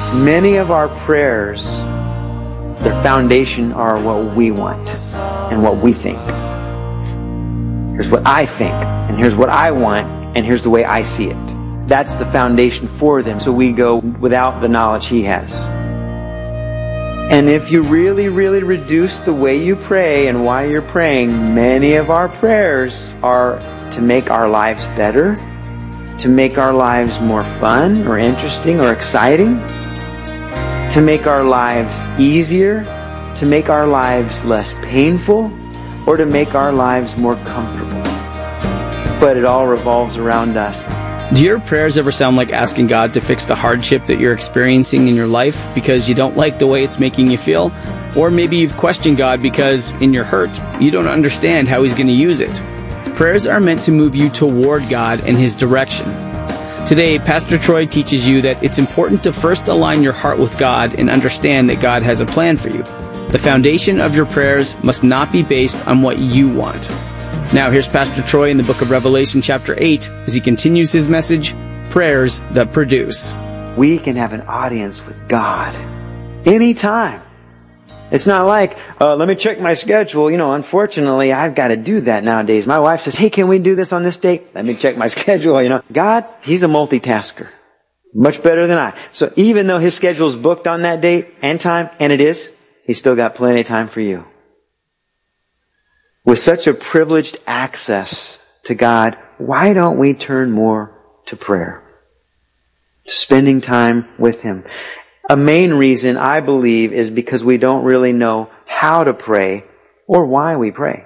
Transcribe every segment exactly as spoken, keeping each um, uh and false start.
Many of our prayers, their foundation are what we want and what we think. Here's what I think, and here's what I want, and here's the way I see it. That's the foundation for them, so we go without the knowledge He has. And if you really, really reduce the way you pray and why you're praying, many of our prayers are to make our lives better, to make our lives more fun or interesting or exciting, to make our lives easier, to make our lives less painful, or to make our lives more comfortable. But it all revolves around us. Do your prayers ever sound like asking God to fix the hardship that you're experiencing in your life because you don't like the way it's making you feel? Or maybe you've questioned God because in your hurt, you don't understand how He's going to use it. Prayers are meant to move you toward God and His direction. Today, Pastor Troy teaches you that it's important to first align your heart with God and understand that God has a plan for you. The foundation of your prayers must not be based on what you want. Now, here's Pastor Troy in the book of Revelation chapter eight as he continues his message, Prayers That Produce. We can have an audience with God anytime. It's not like, uh, let me check my schedule. You know, unfortunately, I've got to do that nowadays. My wife says, hey, can we do this on this date? Let me check my schedule. You know, God, He's a multitasker. Much better than I. So even though His schedule is booked on that date and time, and it is, He's still got plenty of time for you. With such a privileged access to God, why don't we turn more to prayer? Spending time with Him. A main reason, I believe, is because we don't really know how to pray or why we pray.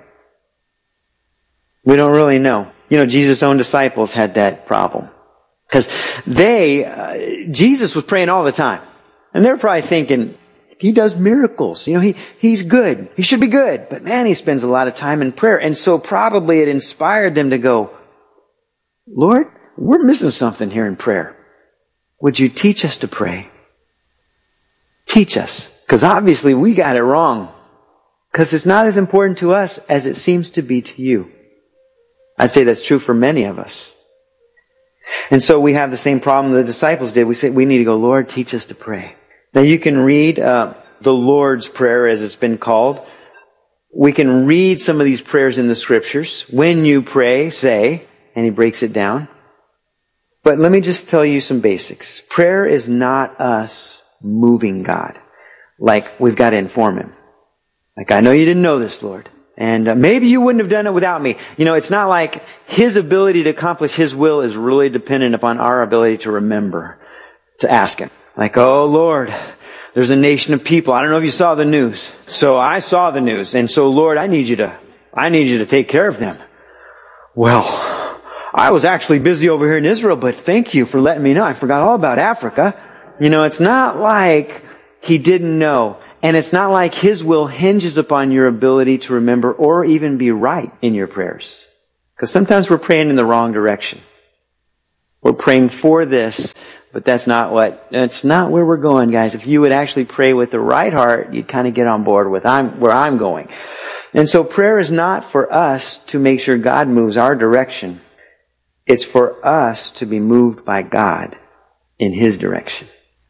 We don't really know. You know, Jesus' own disciples had that problem. Because they, uh, Jesus was praying all the time. And they're probably thinking, He does miracles. You know, he, he's good. He should be good. But man, He spends a lot of time in prayer. And so probably it inspired them to go, Lord, we're missing something here in prayer. Would you teach us to pray? Teach us. Because obviously we got it wrong. Because it's not as important to us as it seems to be to you. I'd say that's true for many of us. And so we have the same problem the disciples did. We say, we need to go, Lord, teach us to pray. Now you can read uh, the Lord's Prayer as it's been called. We can read some of these prayers in the Scriptures. When you pray, say, and He breaks it down. But let me just tell you some basics. Prayer is not us moving God. Like we've got to inform Him. Like, I know you didn't know this, Lord. And uh, maybe you wouldn't have done it without me. You know, it's not like His ability to accomplish His will is really dependent upon our ability to remember, to ask Him. Like, oh Lord, there's a nation of people. I don't know if you saw the news. So I saw the news. And so Lord, I need you to, I need you to take care of them. Well, I was actually busy over here in Israel, but thank you for letting me know. I forgot all about Africa. You know, it's not like He didn't know. And it's not like His will hinges upon your ability to remember or even be right in your prayers. Because sometimes we're praying in the wrong direction. We're praying for this, but that's not what, that's not where we're going, guys. If you would actually pray with the right heart, you'd kind of get on board with I'm, where I'm going. And so prayer is not for us to make sure God moves our direction. It's for us to be moved by God in His direction.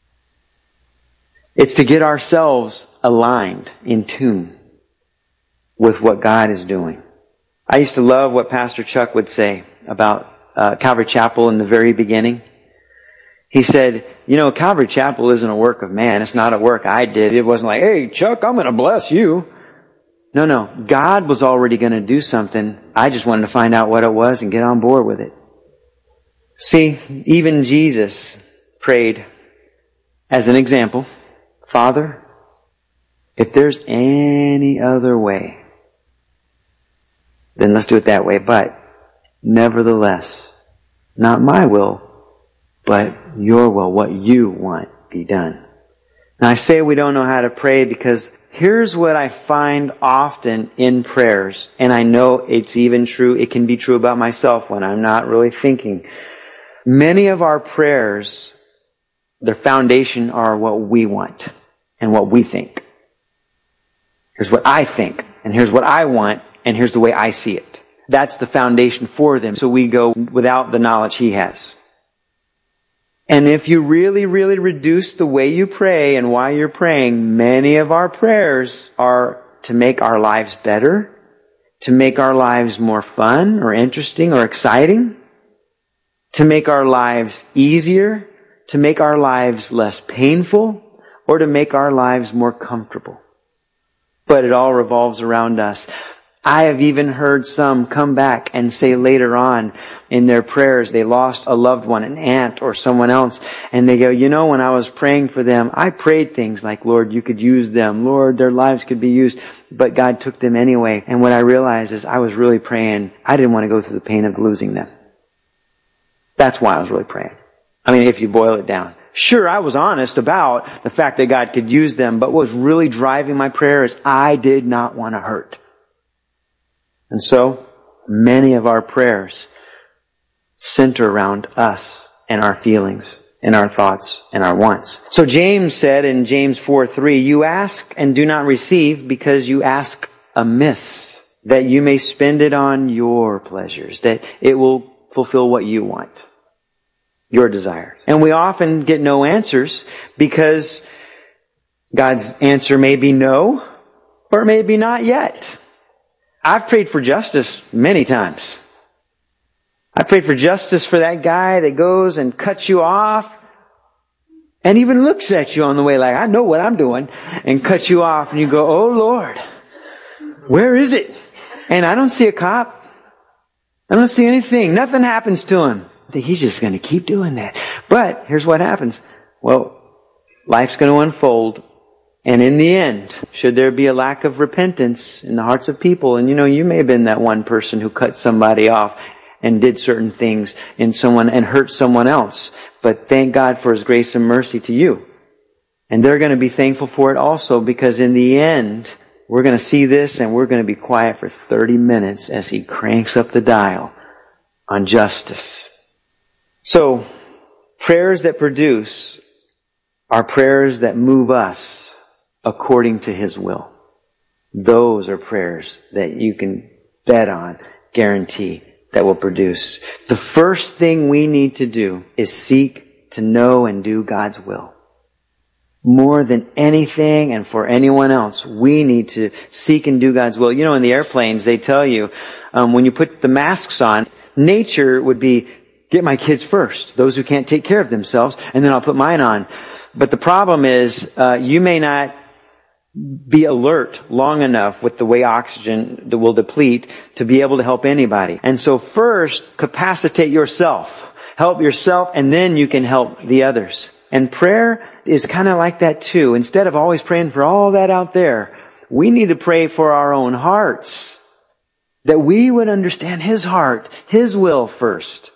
It's to get ourselves aligned, in tune with what God is doing. I used to love what Pastor Chuck would say about uh, Calvary Chapel in the very beginning. He said, you know, Calvary Chapel isn't a work of man. It's not a work I did. It wasn't like, hey, Chuck, I'm going to bless you. No, no. God was already going to do something. I just wanted to find out what it was and get on board with it. See, even Jesus prayed as an example, Father, if there's any other way, then let's do it that way. But nevertheless, not my will, but your will, what you want be done. Now I say we don't know how to pray because here's what I find often in prayers, and I know it's even true, it can be true about myself when I'm not really thinking. Many of our prayers, their foundation are what we want and what we think. Here's what I think, and here's what I want, and here's the way I see it. That's the foundation for them, so we go without the knowledge He has. And if you really, really reduce the way you pray and why you're praying, many of our prayers are to make our lives better, to make our lives more fun or interesting or exciting, to make our lives easier, to make our lives less painful, or to make our lives more comfortable. But it all revolves around us. I have even heard some come back and say later on in their prayers, they lost a loved one, an aunt or someone else, and they go, you know, when I was praying for them, I prayed things like, Lord, you could use them. Lord, their lives could be used, but God took them anyway. And what I realized is I was really praying, I didn't want to go through the pain of losing them. That's why I was really praying. I mean, if you boil it down. Sure, I was honest about the fact that God could use them, but what was really driving my prayer is I did not want to hurt. And so, many of our prayers center around us and our feelings and our thoughts and our wants. So James said in James four three, you ask and do not receive because you ask amiss, that you may spend it on your pleasures, that it will fulfill what you want, your desires. And we often get no answers because God's answer may be no, or maybe not yet. I've prayed for justice many times. I prayed for justice for that guy that goes and cuts you off and even looks at you on the way like, I know what I'm doing, and cuts you off, and you go, oh Lord, where is it? And I don't see a cop. I don't see anything. Nothing happens to him. I think he's just going to keep doing that. But here's what happens. Well, life's going to unfold. And in the end, should there be a lack of repentance in the hearts of people, and you know, you may have been that one person who cut somebody off and did certain things in someone and hurt someone else. But thank God for His grace and mercy to you. And they're going to be thankful for it also, because in the end, we're going to see this and we're going to be quiet for thirty minutes as He cranks up the dial on justice. So, prayers that produce are prayers that move us according to His will. Those are prayers that you can bet on, guarantee, that will produce. The first thing we need to do is seek to know and do God's will. More than anything and for anyone else, we need to seek and do God's will. You know, in the airplanes, they tell you, um, when you put the masks on, nature would be, get my kids first, those who can't take care of themselves, and then I'll put mine on. But the problem is, uh, you may not be alert long enough with the way oxygen will deplete to be able to help anybody. And so first, capacitate yourself. Help yourself, and then you can help the others. And prayer is kind of like that too. Instead of always praying for all that out there, we need to pray for our own hearts. That we would understand His heart, His will first.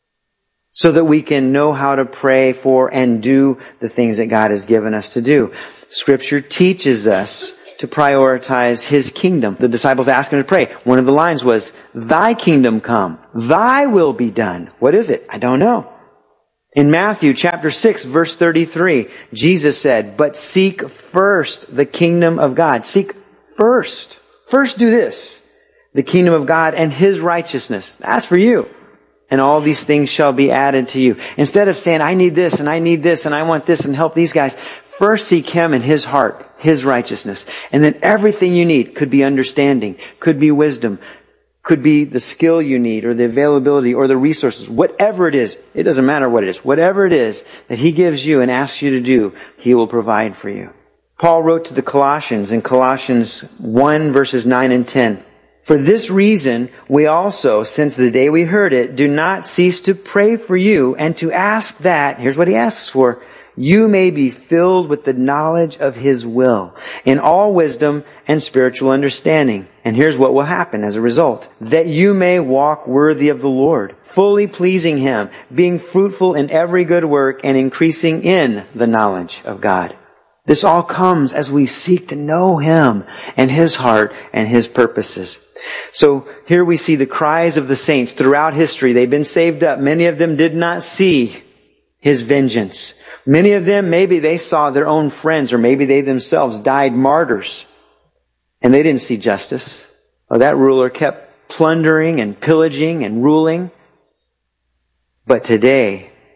So that we can know how to pray for and do the things that God has given us to do. Scripture teaches us to prioritize His kingdom. The disciples asked Him to pray. One of the lines was, Thy kingdom come, Thy will be done. What is it? I don't know. In Matthew chapter six, verse thirty-three, Jesus said, but seek first the kingdom of God. Seek first. First do this. The kingdom of God and His righteousness. That's for you. And all these things shall be added to you. Instead of saying, I need this and I need this and I want this and help these guys, first seek Him and His heart, His righteousness. And then everything you need could be understanding, could be wisdom, could be the skill you need or the availability or the resources. Whatever it is, it doesn't matter what it is. Whatever it is that He gives you and asks you to do, He will provide for you. Paul wrote to the Colossians in Colossians one verses nine and ten. For this reason, we also, since the day we heard it, do not cease to pray for you and to ask that, here's what he asks for, you may be filled with the knowledge of His will in all wisdom and spiritual understanding. And here's what will happen as a result. That you may walk worthy of the Lord, fully pleasing Him, being fruitful in every good work and increasing in the knowledge of God. This all comes as we seek to know Him and His heart and His purposes. So here we see the cries of the saints throughout history. They've been saved up. Many of them did not see His vengeance. Many of them, maybe they saw their own friends, or maybe they themselves died martyrs. And they didn't see justice. Oh, that ruler kept plundering and pillaging and ruling. But today,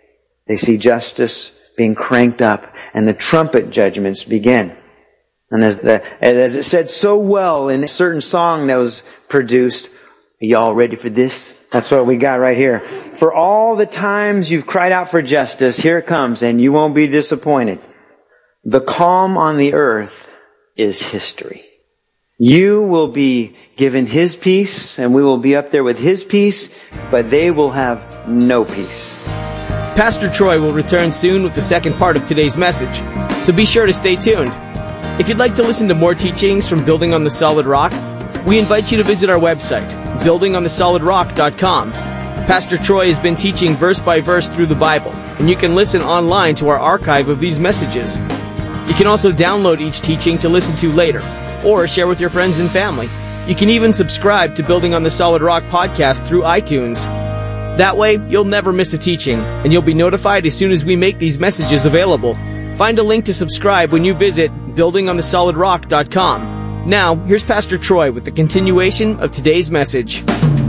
They see justice being cranked up, and the trumpet judgments begin. And as the as it said so well in a certain song that was produced, are y'all ready for this? That's what we got right here. For all the times you've cried out for justice, here it comes, and you won't be disappointed. The calm on the earth is history. You will be given His peace, and we will be up there with His peace, but they will have no peace. Pastor Troy will return soon with the second part of today's message, so be sure to stay tuned. If you'd like to listen to more teachings from Building on the Solid Rock, we invite you to visit our website, building on the solid rock dot com. Pastor Troy has been teaching verse by verse through the Bible, and you can listen online to our archive of these messages. You can also download each teaching to listen to later, or share with your friends and family. You can even subscribe to Building on the Solid Rock podcast through iTunes. That way, you'll never miss a teaching, and you'll be notified as soon as we make these messages available. Find a link to subscribe when you visit building on the solid rock dot com. Now, here's Pastor Troy with the continuation of today's message.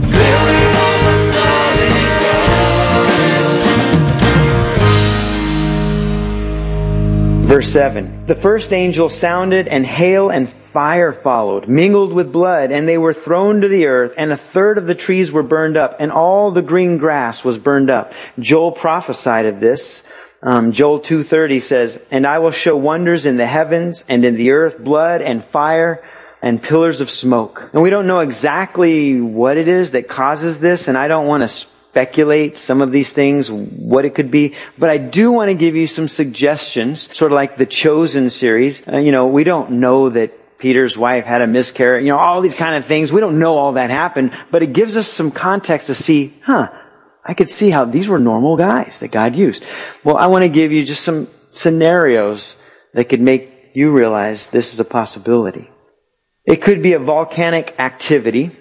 Verse seven. The first angel sounded, and hail and fire followed, mingled with blood, and they were thrown to the earth, and a third of the trees were burned up, and all the green grass was burned up. Joel prophesied of this. Um, Joel two thirty says, and I will show wonders in the heavens and in the earth, blood and fire and pillars of smoke. And we don't know exactly what it is that causes this, and I don't want to speculate some of these things, what it could be, but I do want to give you some suggestions, sort of like the Chosen series. Uh, you know, we don't know that Peter's wife had a miscarriage, you know, all these kind of things. We don't know all that happened, but it gives us some context to see, huh, I could see how these were normal guys that God used. Well, I want to give you just some scenarios that could make you realize this is a possibility. It could be a volcanic activity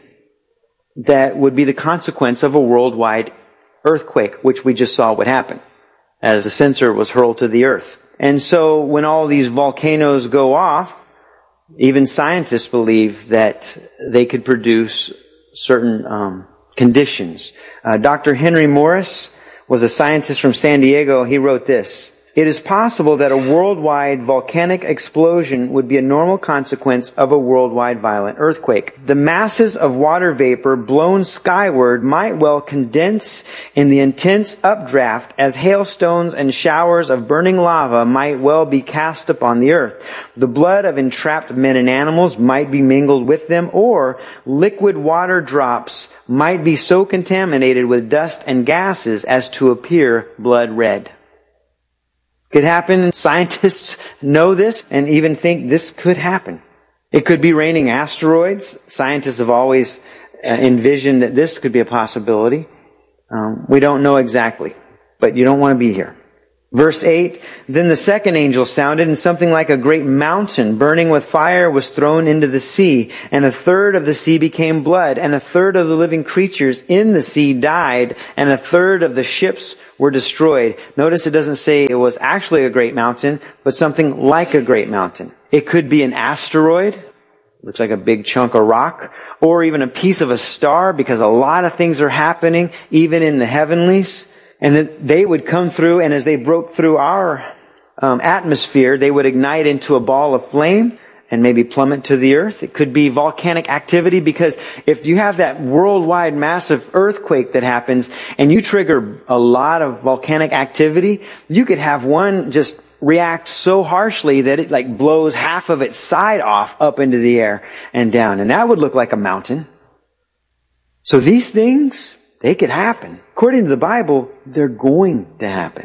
that would be the consequence of a worldwide earthquake, which we just saw what happened as the censer was hurled to the earth. And so when all these volcanoes go off, even scientists believe that they could produce certain um, conditions. Uh, Doctor Henry Morris was a scientist from San Diego. He wrote this: it is possible that a worldwide volcanic explosion would be a normal consequence of a worldwide violent earthquake. The masses of water vapor blown skyward might well condense in the intense updraft, as hailstones and showers of burning lava might well be cast upon the earth. The blood of entrapped men and animals might be mingled with them, or liquid water drops might be so contaminated with dust and gases as to appear blood red. Could happen. Scientists know this and even think this could happen. It could be raining asteroids. Scientists have always uh, envisioned that this could be a possibility. Um, we don't know exactly, but you don't want to be here. Verse eight, then the second angel sounded, and something like a great mountain burning with fire was thrown into the sea, and a third of the sea became blood, and a third of the living creatures in the sea died, and a third of the ships were destroyed. Notice it doesn't say it was actually a great mountain, but something like a great mountain. It could be an asteroid, looks like a big chunk of rock, or even a piece of a star, because a lot of things are happening, even in the heavenlies. And then they would come through, and as they broke through our um, atmosphere, they would ignite into a ball of flame and maybe plummet to the earth. It could be volcanic activity, because if you have that worldwide massive earthquake that happens and you trigger a lot of volcanic activity, you could have one just react so harshly that it like blows half of its side off up into the air and down. And that would look like a mountain. So these things, they could happen. According to the Bible, they're going to happen.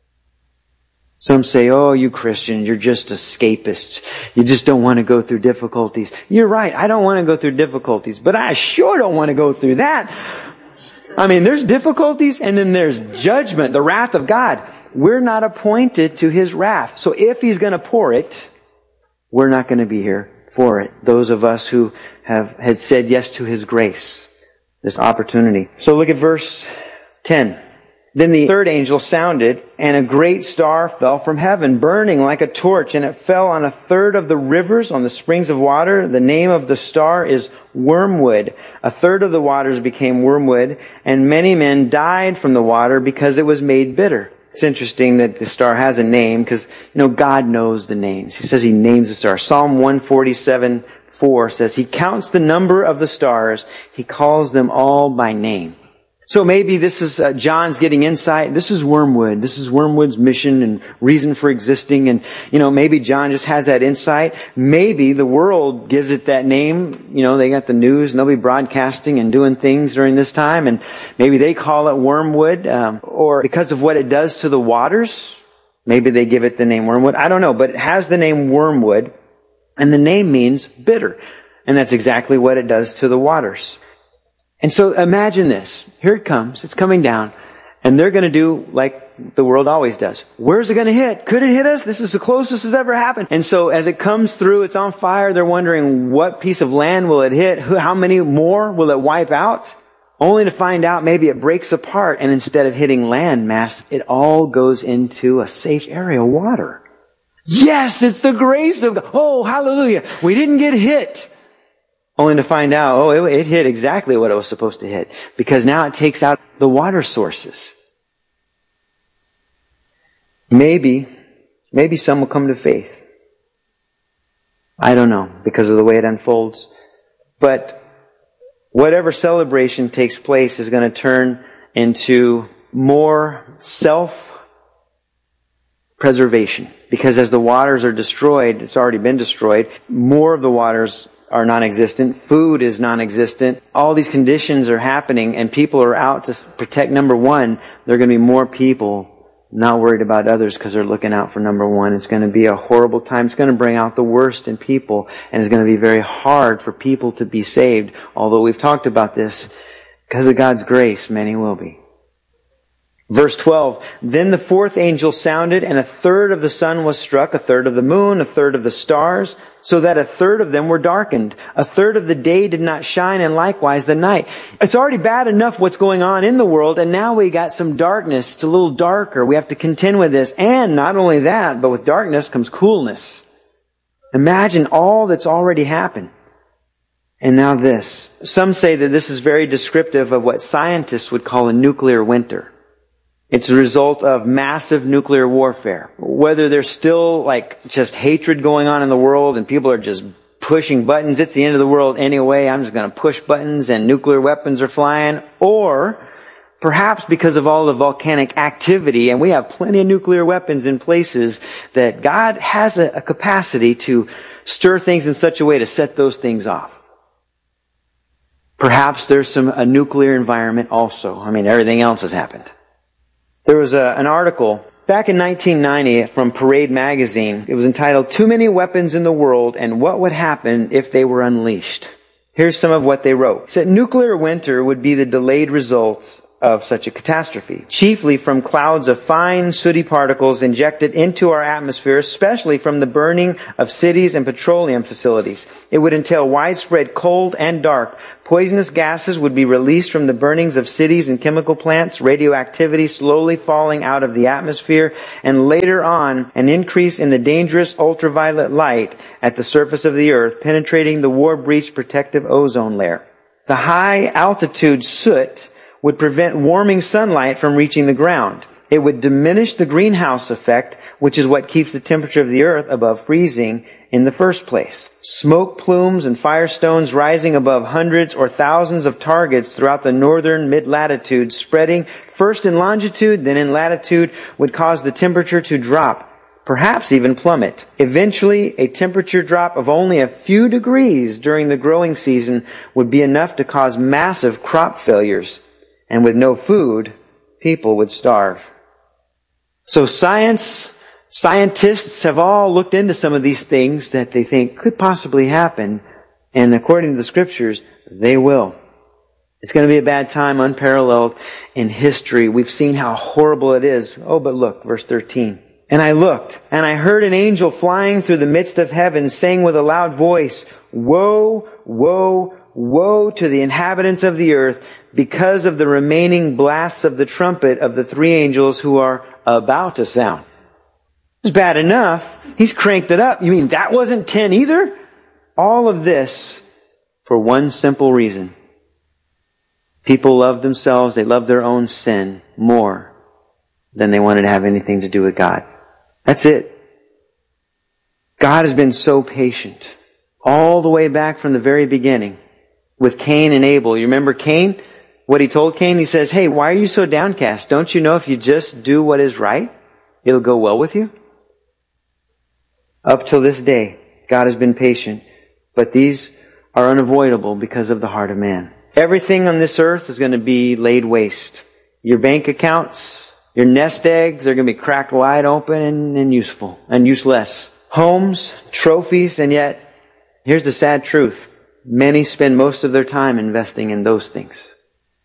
Some say, oh, you Christians, you're just escapists. You just don't want to go through difficulties. You're right, I don't want to go through difficulties, but I sure don't want to go through that. I mean, there's difficulties, and then there's judgment, the wrath of God. We're not appointed to His wrath. So if He's going to pour it, we're not going to be here for it. Those of us who have had said yes to His grace, this opportunity. So look at verse ten. Then the third angel sounded, and a great star fell from heaven, burning like a torch, and it fell on a third of the rivers, on the springs of water. The name of the star is Wormwood. A third of the waters became wormwood, and many men died from the water because it was made bitter. It's interesting that the star has a name because, you know, God knows the names. He says He names the stars. Psalm one forty-seven four says He counts the number of the stars. He calls them all by name. So maybe this is uh, John's getting insight. This is Wormwood. This is Wormwood's mission and reason for existing. And, you know, maybe John just has that insight. Maybe the world gives it that name. You know, they got the news and they'll be broadcasting and doing things during this time. And maybe they call it Wormwood. Um, or because of what it does to the waters, maybe they give it the name Wormwood. I don't know. But it has the name Wormwood. And the name means bitter. And that's exactly what it does to the waters. And so imagine this. Here it comes. It's coming down. And they're going to do like the world always does. Where's it going to hit? Could it hit us? This is the closest it's ever happened. And so as it comes through, it's on fire. They're wondering what piece of land will it hit? How many more will it wipe out? Only to find out maybe it breaks apart. And instead of hitting land mass, it all goes into a safe area, water. Yes, it's the grace of God. Oh, hallelujah. We didn't get hit. Only to find out, oh, it, it hit exactly what it was supposed to hit. Because now it takes out the water sources. Maybe, maybe some will come to faith. I don't know, because of the way it unfolds. But whatever celebration takes place is going to turn into more self-preservation. Because as the waters are destroyed, it's already been destroyed, more of the waters are non-existent. Food is non-existent. All these conditions are happening and people are out to protect number one. There are going to be more people not worried about others because they're looking out for number one. It's going to be a horrible time. It's going to bring out the worst in people and it's going to be very hard for people to be saved. Although we've talked about this, because of God's grace, many will be. Verse twelve, then the fourth angel sounded, and a third of the sun was struck, a third of the moon, a third of the stars, so that a third of them were darkened. A third of the day did not shine, and likewise the night. It's already bad enough what's going on in the world, and now we got some darkness. It's a little darker. We have to contend with this. And not only that, but with darkness comes coolness. Imagine all that's already happened. And now this. Some say that this is very descriptive of what scientists would call a nuclear winter. It's a result of massive nuclear warfare. Whether there's still like just hatred going on in the world and people are just pushing buttons, it's the end of the world anyway, I'm just going to push buttons and nuclear weapons are flying. Or perhaps because of all the volcanic activity, and we have plenty of nuclear weapons in places, that God has a, a capacity to stir things in such a way to set those things off. Perhaps there's some a nuclear environment also. I mean, everything else has happened. There was a, an article back in nineteen ninety from Parade magazine. It was entitled, Too Many Weapons in the World and What Would Happen If They Were Unleashed. Here's some of what they wrote. It said, nuclear winter would be the delayed result of such a catastrophe, chiefly from clouds of fine, sooty particles injected into our atmosphere, especially from the burning of cities and petroleum facilities. It would entail widespread cold and dark. Poisonous gases would be released from the burnings of cities and chemical plants, radioactivity slowly falling out of the atmosphere, and later on, an increase in the dangerous ultraviolet light at the surface of the earth, penetrating the war-breached protective ozone layer. The high-altitude soot would prevent warming sunlight from reaching the ground. It would diminish the greenhouse effect, which is what keeps the temperature of the earth above freezing in the first place. Smoke plumes and firestones rising above hundreds or thousands of targets throughout the northern mid-latitude, spreading first in longitude, then in latitude, would cause the temperature to drop, perhaps even plummet. Eventually, a temperature drop of only a few degrees during the growing season would be enough to cause massive crop failures. And with no food, people would starve. So science, scientists have all looked into some of these things that they think could possibly happen. And according to the scriptures, they will. It's going to be a bad time, unparalleled in history. We've seen how horrible it is. Oh, but look, verse thirteen. And I looked, and I heard an angel flying through the midst of heaven, saying with a loud voice, Woe, woe, woe to the inhabitants of the earth, because of the remaining blasts of the trumpet of the three angels who are about to sound. It's bad enough. He's cranked it up. You mean that wasn't ten either? All of this for one simple reason. People love themselves. They love their own sin more than they wanted to have anything to do with God. That's it. God has been so patient all the way back from the very beginning with Cain and Abel. You remember Cain? What he told Cain? He says, hey, why are you so downcast? Don't you know if you just do what is right, it'll go well with you? Up till this day, God has been patient, but these are unavoidable because of the heart of man. Everything on this earth is going to be laid waste. Your bank accounts, your nest eggs, they're going to be cracked wide open and, and useful and useless. Homes, trophies, and yet, here's the sad truth. Many spend most of their time investing in those things.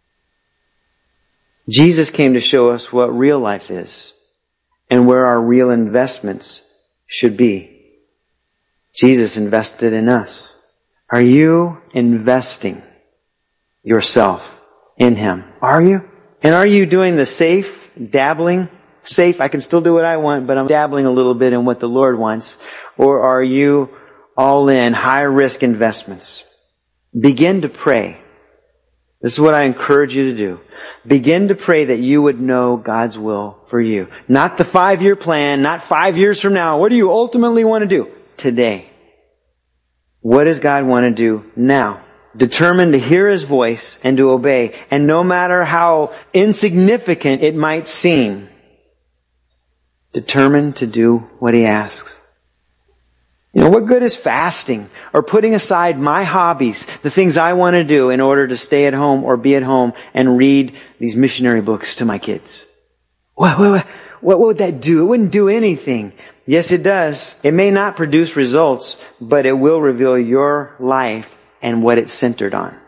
Jesus came to show us what real life is and where our real investments should be. Jesus invested in us. Are you investing yourself in Him? Are you? And are you doing the safe, dabbling, safe, I can still do what I want, but I'm dabbling a little bit in what the Lord wants? Or are you all in, high risk investments? Begin to pray. This is what I encourage you to do. Begin to pray that you would know God's will for you. Not the five-year plan, not five years from now. What do you ultimately want to do? Today. What does God want to do now? Determined to hear His voice and to obey. And no matter how insignificant it might seem, determined to do what He asks. You know, what good is fasting or putting aside my hobbies, the things I want to do in order to stay at home or be at home and read these missionary books to my kids? What, what, what would that do? It wouldn't do anything. Yes, it does. It may not produce results, but it will reveal your life and what it's centered on.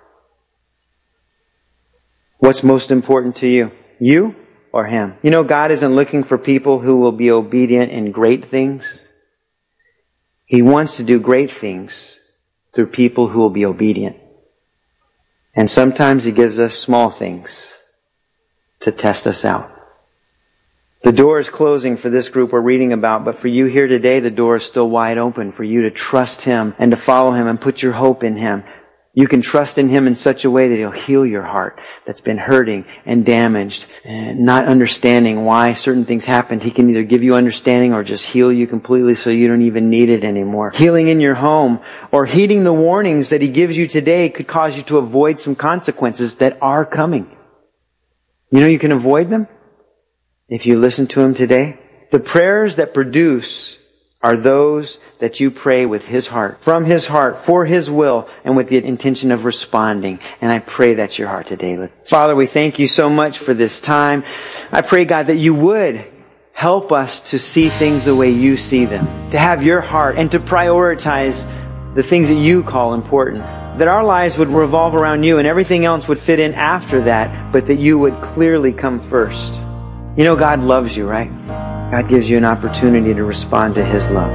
What's most important to you? You or Him? You know, God isn't looking for people who will be obedient in great things. He wants to do great things through people who will be obedient. And sometimes He gives us small things to test us out. The door is closing for this group we're reading about, but for you here today, the door is still wide open for you to trust Him and to follow Him and put your hope in Him. You can trust in Him in such a way that He'll heal your heart that's been hurting and damaged and not understanding why certain things happened. He can either give you understanding or just heal you completely so you don't even need it anymore. Healing in your home or heeding the warnings that He gives you today could cause you to avoid some consequences that are coming. You know you can avoid them if you listen to Him today. The prayers that produce are those that you pray with His heart, from His heart, for His will, and with the intention of responding. And I pray that's your heart today. Father, we thank You so much for this time. I pray, God, that You would help us to see things the way You see them, to have Your heart, and to prioritize the things that You call important. That our lives would revolve around You and everything else would fit in after that, but that You would clearly come first. You know, God loves you, right? God gives you an opportunity to respond to His love.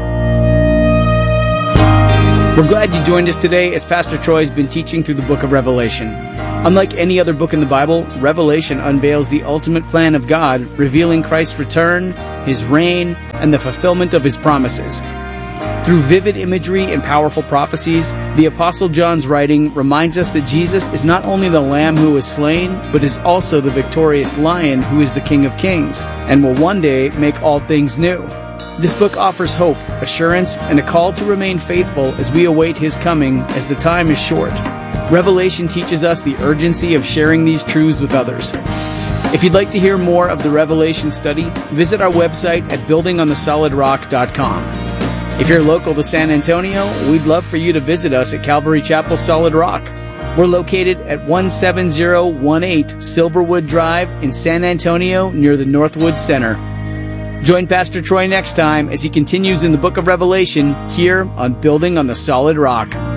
We're glad you joined us today as Pastor Troy has been teaching through the book of Revelation. Unlike any other book in the Bible, Revelation unveils the ultimate plan of God, revealing Christ's return, His reign, and the fulfillment of His promises. Through vivid imagery and powerful prophecies, the Apostle John's writing reminds us that Jesus is not only the Lamb who was slain, but is also the victorious Lion who is the King of Kings, and will one day make all things new. This book offers hope, assurance, and a call to remain faithful as we await His coming, as the time is short. Revelation teaches us the urgency of sharing these truths with others. If you'd like to hear more of the Revelation study, visit our website at building on the solid rock dot com. If you're local to San Antonio, we'd love for you to visit us at Calvary Chapel Solid Rock. We're located at one seven zero one eight Silverwood Drive in San Antonio near the Northwood Center. Join Pastor Troy next time as he continues in the book of Revelation here on Building on the Solid Rock.